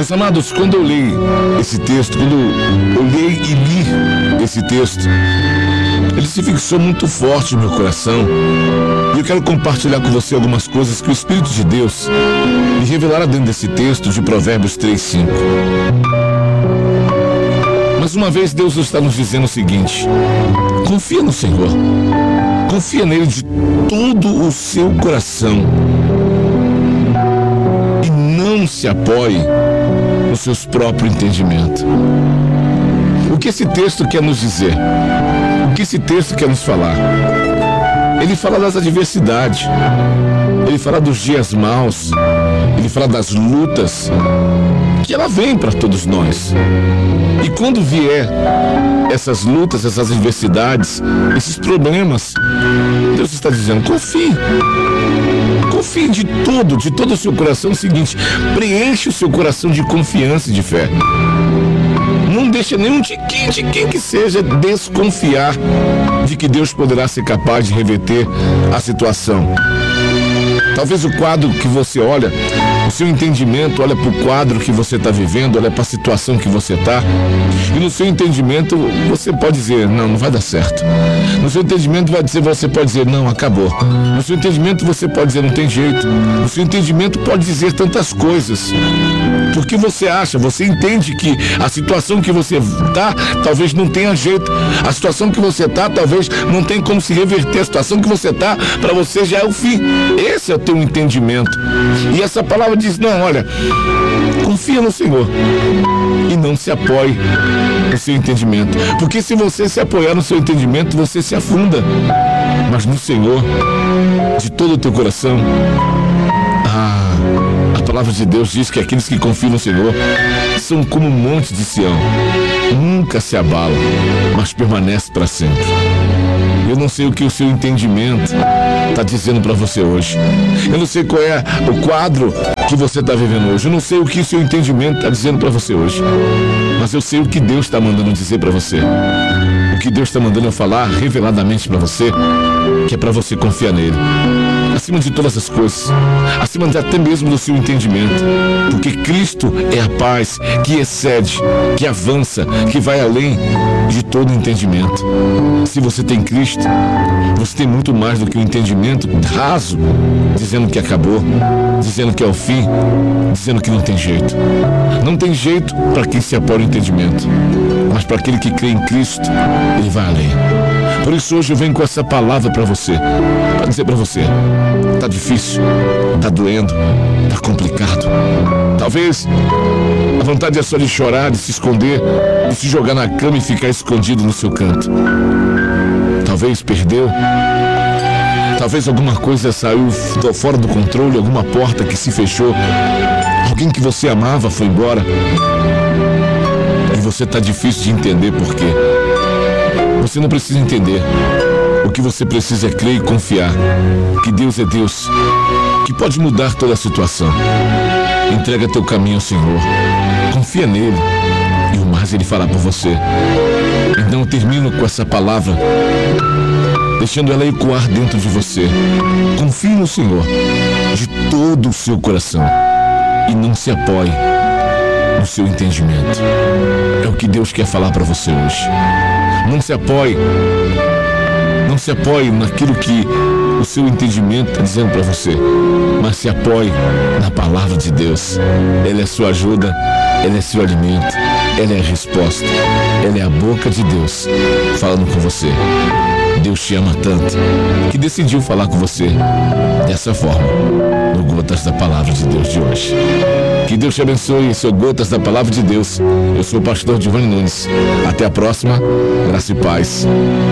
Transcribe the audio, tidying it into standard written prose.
Meus amados, quando eu li esse texto, quando eu olhei e li esse texto, ele se fixou muito forte no meu coração. E eu quero compartilhar com você algumas coisas que o Espírito de Deus me revelará dentro desse texto de Provérbios 3:5. Mais uma vez, Deus está nos dizendo o seguinte: confia no Senhor. Confia nele de todo o seu coração. E não se apoie nos seus próprios entendimentos. O que esse texto quer nos dizer? O que esse texto quer nos falar? Ele fala das adversidades. Ele fala dos dias maus. Ele fala das lutas que ela vem para todos nós. E quando vier essas lutas, essas adversidades, esses problemas, Deus está dizendo: confie. Confie de todo o seu coração. É o seguinte: preenche o seu coração de confiança e de fé. Não deixa nenhum de quem que seja desconfiar de que Deus poderá ser capaz de reverter a situação. Talvez o quadro que você olha, o seu entendimento olha para o quadro que você está vivendo, olha para a situação que você está, e no seu entendimento você pode dizer: não vai dar certo. No seu entendimento você pode dizer: não, acabou. No seu entendimento você pode dizer: não tem jeito. No seu entendimento pode dizer tantas coisas. Porque você entende que a situação que você está talvez não tenha jeito. A situação que você está talvez não tenha como se reverter. A situação que você está, para você já é o fim. Esse é o teu entendimento. E essa palavra diz: não, olha, confia no Senhor e não se apoie no seu entendimento. Porque se você se apoiar no seu entendimento, você se afunda. Mas no Senhor, de todo o teu coração, a palavra de Deus diz que aqueles que confiam no Senhor são como um monte de Sião. Nunca se abala, mas permanece para sempre. Eu não sei o que o seu entendimento está dizendo para você hoje. Eu não sei qual é o quadro que você está vivendo hoje. Eu não sei o que o seu entendimento está dizendo para você hoje. Mas eu sei o que Deus está mandando dizer para você. O que Deus está mandando eu falar reveladamente para você, que é para você confiar nele. Acima de todas as coisas, acima de até mesmo do seu entendimento, porque Cristo é a paz que excede, que avança, que vai além de todo entendimento. Se você tem Cristo, você tem muito mais do que um entendimento raso, dizendo que acabou, dizendo que é o fim, dizendo que não tem jeito. Não tem jeito para quem se apoia no entendimento, mas para aquele que crê em Cristo, ele vai além. Por isso hoje eu venho com essa palavra para você, para dizer para você: tá difícil, tá doendo, tá complicado. Talvez a vontade é só de chorar, de se esconder, de se jogar na cama e ficar escondido no seu canto. Talvez perdeu, talvez alguma coisa saiu fora do controle, alguma porta que se fechou, alguém que você amava foi embora e você tá difícil de entender por quê. Você não precisa entender. O que você precisa é crer e confiar que Deus é Deus, que pode mudar toda a situação. Entrega teu caminho ao Senhor, confia nele e o mais ele fará por você. Então eu termino com essa palavra, deixando ela ecoar dentro de você. Confie no Senhor de todo o seu coração e não se apoie no seu entendimento. É o que Deus quer falar para você hoje. Não se apoie naquilo que o seu entendimento está dizendo para você, mas se apoie na palavra de Deus. Ela é sua ajuda, ela é seu alimento, ela é a resposta, ela é a boca de Deus falando com você. Deus te ama tanto que decidiu falar com você dessa forma, no Gotas da Palavra de Deus de hoje. Que Deus te abençoe, seu Gotas da Palavra de Deus. Eu sou o pastor Giovanni Nunes. Até a próxima. Graça e paz.